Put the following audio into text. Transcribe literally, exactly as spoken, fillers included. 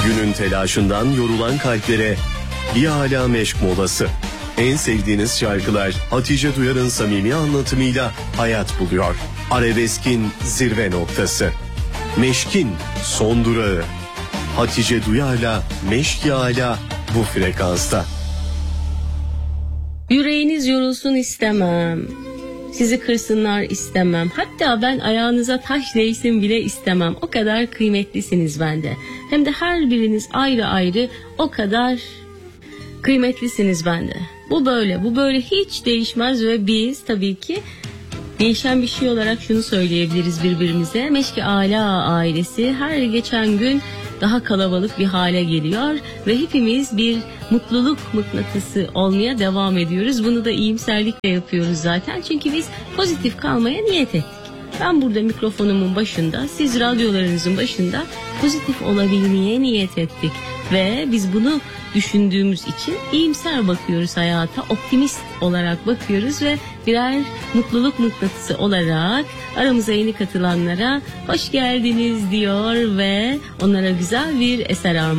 Günün telaşından yorulan kalplere bir âlâ meşk molası. En sevdiğiniz şarkılar Hatice Duyar'ın samimi anlatımıyla hayat buluyor. Arabeskin zirve noktası. Meşkin son durağı. Hatice Duyar'la Meşk-i Âlâ bu frekansta. Yüreğiniz yorulsun istemem. Sizi kırsınlar istemem. Hatta ben ayağınıza taş değsin bile istemem. O kadar kıymetlisiniz bende. Hem de her biriniz ayrı ayrı o kadar kıymetlisiniz bende. Bu böyle, bu böyle hiç değişmez ve biz tabii ki değişen bir şey olarak şunu söyleyebiliriz birbirimize. Meşk-i Âlâ ailesi her geçen gün daha kalabalık bir hale geliyor ve hepimiz bir mutluluk mıknatısı olmaya devam ediyoruz. Bunu da iyimserlikle yapıyoruz zaten. Çünkü biz pozitif kalmaya niyet ettik. Ben burada mikrofonumun başında, siz radyolarınızın başında pozitif olabilmeye niyet ettik. Ve biz bunu düşündüğümüz için iyimser bakıyoruz hayata, optimist olarak bakıyoruz ve birer mutluluk mıknatısı olarak aramıza yeni katılanlara hoş geldiniz diyor ve onlara güzel bir eser armağan